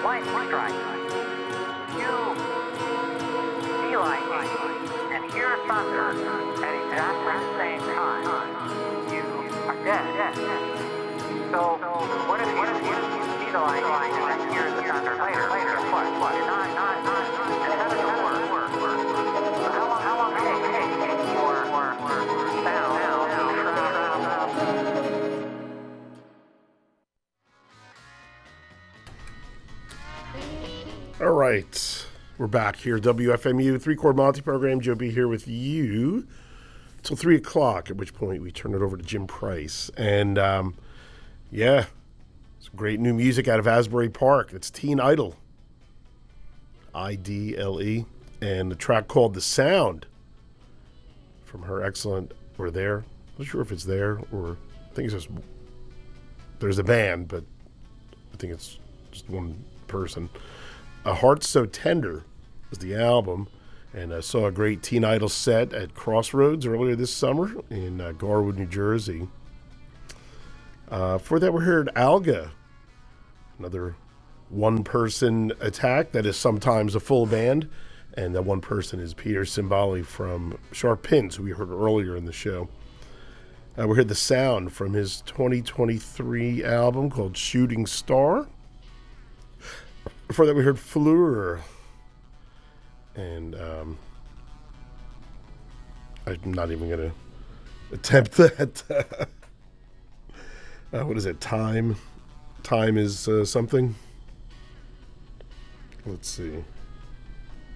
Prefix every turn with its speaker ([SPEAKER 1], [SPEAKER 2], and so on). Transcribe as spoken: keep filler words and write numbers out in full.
[SPEAKER 1] lightning strike. You see lightning and hear thunder at exactly the same time. You are dead. So, what if you, what if you see the lightning and then hear the thunder later? Later, what? What? You're not, not, not, and how does it work? So how long, how long does it take for sound to
[SPEAKER 2] All right, we're back here, W F M U, three-chord Monty program. Joe B here with you till three o'clock, at which point we turn it over to Jim Price. And, um, yeah, some great new music out of Asbury Park. It's Teen Idol, I D L E, and the track called The Sound from her excellent, or there, I'm not sure if it's there, or I think it's just, there's a band, but I think it's just one person. A Heart So Tender was the album, and I saw a great Teen Idol set at Crossroads earlier this summer in uh, Garwood, New Jersey. Uh, for that, we heard Alga, another one-person attack that is sometimes a full band, and that one person is Peter Cimbali from Sharp Pins, who we heard earlier in the show. Uh, we heard The Sound from his twenty twenty-three album called Shooting Star. Before that, we heard Fleur, and um, I'm not even going to attempt that. uh, what is it? Time? Time is uh, something? Let's see.